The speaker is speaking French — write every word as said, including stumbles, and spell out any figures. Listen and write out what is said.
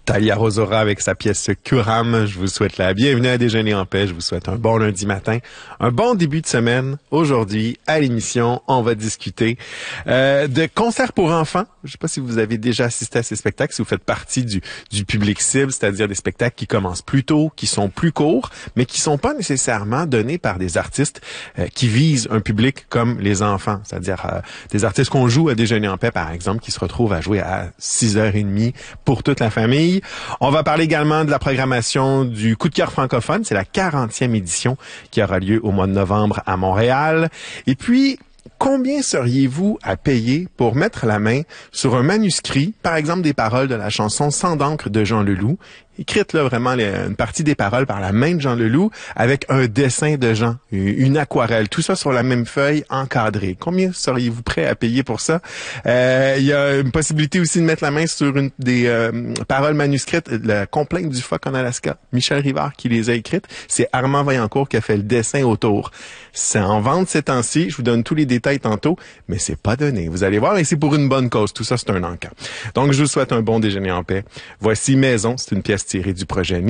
Talia Rosora avec sa pièce Curam. Je vous souhaite la bienvenue à Déjeuner en paix. Je vous souhaite un bon lundi matin, un bon début de semaine. Aujourd'hui, à l'émission, on va discuter euh, de concerts pour enfants. Je ne sais pas si vous avez déjà assisté à ces spectacles, si vous faites partie du, du public cible, c'est-à-dire des spectacles qui commencent plus tôt, qui sont plus courts, mais qui sont pas nécessairement donnés par des artistes euh, qui visent un public comme les enfants, c'est-à-dire euh, des artistes qu'on joue à Déjeuner en paix, par exemple, qui se retrouvent à jouer à six heures trente pour toute la famille. On va parler également de la programmation du Coup de cœur francophone. C'est la quarantième édition qui aura lieu au mois de novembre à Montréal. Et puis, combien seriez-vous à payer pour mettre la main sur un manuscrit, par exemple des paroles de la chanson Sang d'encre de Jean Leloup, écrite là vraiment les, une partie des paroles par la main de Jean Leloup, avec un dessin de Jean, une aquarelle, tout ça sur la même feuille encadrée. Combien seriez-vous prêt à payer pour ça? Euh, il y a une possibilité aussi de mettre la main sur une des euh, paroles manuscrites, la complainte du phoque en Alaska. Michel Rivard qui les a écrites. C'est Armand Vaillancourt qui a fait le dessin autour. C'est en vente ces temps-ci. Je vous donne tous les détails tantôt, mais c'est pas donné. Vous allez voir, et c'est pour une bonne cause. Tout ça, c'est un encan. Donc, je vous souhaite un bon déjeuner en paix. Voici Maison. C'est une pièce tirée du projet